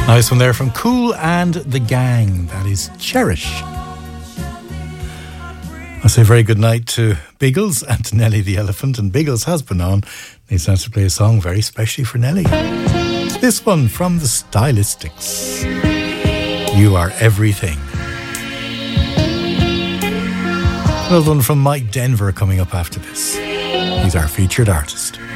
Nice one there from Kool and the Gang. That is Cherish. I say very good night to Biggles and to Nelly the Elephant. And Biggles has been on. He's asked to play a song very specially for Nelly. This one from the Stylistics. You Are Everything. Another one from Mike Denver coming up after this. He's our featured artist.